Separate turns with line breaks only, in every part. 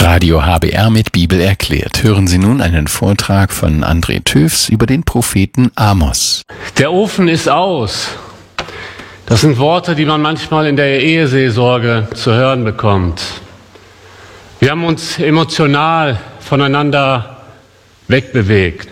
Radio HBR mit Bibel erklärt. Hören Sie nun einen Vortrag von André Töfs über den Propheten Amos.
Der Ofen ist aus. Das sind Worte, die man manchmal in der Eheseelsorge zu hören bekommt. Wir haben uns emotional voneinander wegbewegt.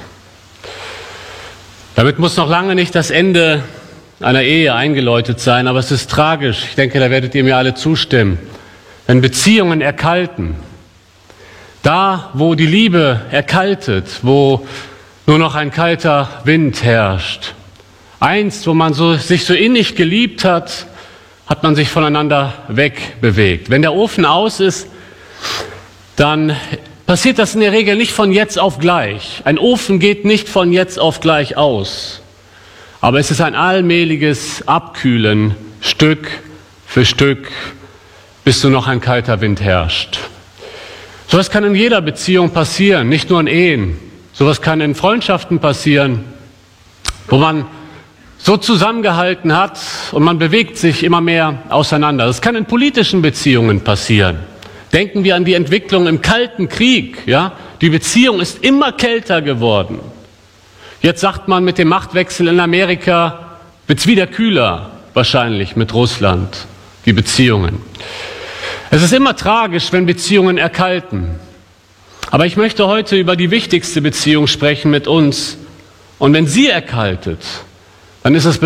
Damit muss noch lange nicht das Ende einer Ehe eingeläutet sein, aber es ist tragisch. Ich denke, da werdet ihr mir alle zustimmen. Wenn Beziehungen erkalten, da wo die Liebe erkaltet, wo nur noch ein kalter Wind herrscht, einst, wo man sich so innig geliebt hat, hat man sich voneinander wegbewegt. Wenn der Ofen aus ist, dann passiert das in der Regel nicht von jetzt auf gleich. Ein Ofen geht nicht von jetzt auf gleich aus. Aber es ist ein allmähliches Abkühlen, Stück für Stück, bis nur noch ein kalter Wind herrscht. Sowas kann in jeder Beziehung passieren, nicht nur in Ehen. Sowas kann in Freundschaften passieren, wo man so zusammengehalten hat und man bewegt sich immer mehr auseinander. Das kann in politischen Beziehungen passieren. Denken wir an die Entwicklung im Kalten Krieg. Ja? Die Beziehung ist immer kälter geworden. Jetzt sagt man, mit dem Machtwechsel in Amerika wird es wieder kühler, wahrscheinlich mit Russland, die Beziehungen. Es ist immer tragisch, wenn Beziehungen erkalten. Aber ich möchte heute über die wichtigste Beziehung sprechen mit uns. Und wenn sie erkaltet, dann ist es